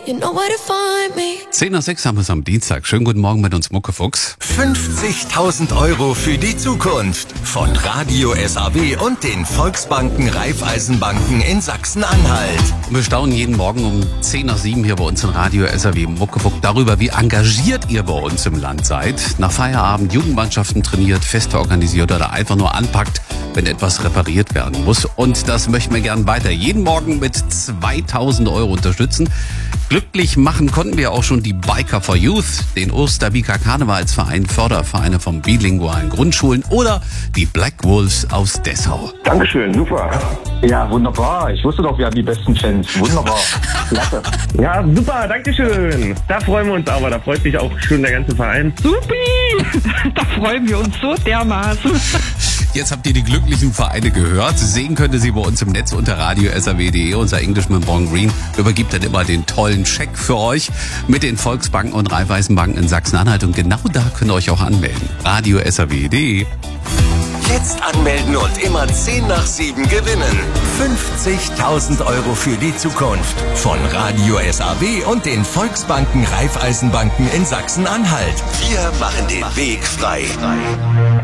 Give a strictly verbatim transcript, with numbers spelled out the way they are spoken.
You know where to find me. zehn nach sechs haben wir es am Dienstag. Schönen guten Morgen mit uns, Muckefuchs. fünfzigtausend Euro für die Zukunft von Radio S A W und den Volksbanken Raiffeisenbanken in Sachsen-Anhalt. Wir staunen jeden Morgen um zehn nach sieben hier bei uns in Radio S A W Muckefuchs darüber, wie engagiert ihr bei uns im Land seid. Nach Feierabend Jugendmannschaften trainiert, Feste organisiert oder einfach nur anpackt, wenn etwas repariert werden muss. Und das möchten wir gern weiter jeden Morgen mit zweitausend Euro unterstützen. Glücklich machen konnten wir auch schon die Biker for Youth, den Osterbiker Karnevalsverein, Fördervereine von bilingualen Grundschulen oder die Black Wolves aus Dessau. Dankeschön, super. Ja, wunderbar. Ich wusste doch, wir haben die besten Fans. Wunderbar. Klasse. Ja, super, Dankeschön. Da freuen wir uns aber, da freut sich auch schon der ganze Verein. Supi! Da freuen wir uns so dermaßen. Jetzt habt ihr die glücklichen Vereine gehört. Sehen könnt ihr sie bei uns im Netz unter radio s a w punkt d e. Unser Englishman Bon Green übergibt dann immer den tollen Scheck für euch mit den Volksbanken und Raiffeisenbanken in Sachsen-Anhalt. Und genau da könnt ihr euch auch anmelden. radio s a w punkt d e. Jetzt anmelden und immer zehn nach sieben gewinnen. fünfzigtausend Euro für die Zukunft von Radio S A W und den Volksbanken Raiffeisenbanken in Sachsen-Anhalt. Wir machen den Weg frei.